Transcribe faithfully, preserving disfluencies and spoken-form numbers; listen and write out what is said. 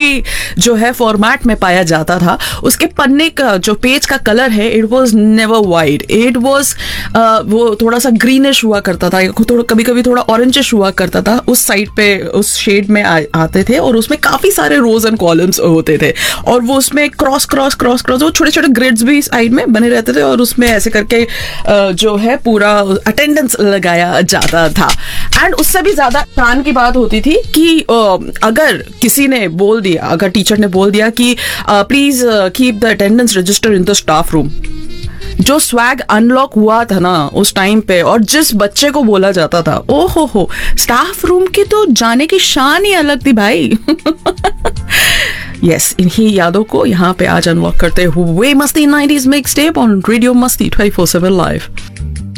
ही जो है फॉर्मेट में पाया जाता था। उसके पन्ने का जो पेज का कलर है, it was never white, it was वो थोड़ा सा ग्रीनिश हुआ करता था, थोड़ा कभी कभी थोड़ा ऑरेंजिश हुआ करता था, उस साइड पे उस शेड में आ, आते थे। और उसमें काफी सारे रोज एंड कॉलम्स होते थे, और वो उसमें क्रॉस क्रॉस क्रॉस क्रॉस वो छोटे छोटे ग्रिड्स भी साइड में बने रहते थे, और उसमें ऐसे करके जो है पूरा अटेंडेंस लगाया जाता था। एंड उससे भी ज्यादा कान की बात होती थी कि अगर किसी ने बोल दिया, अगर टीचर ने बोल दिया कि please keep the attendance register in the staff room, जो स्वैग अनलॉक हुआ था ना उस टाइम पे, और जिस बच्चे को बोला जाता था, ओ हो हो, स्टाफ रूम की तो जाने की शान ही अलग थी भाई। यस, इन्हीं यादों को यहाँ पे आज अनलॉक करते हुए मस्ती nineties mix tape on radio मस्ती ट्वेंटी फोर सेवन लाइव।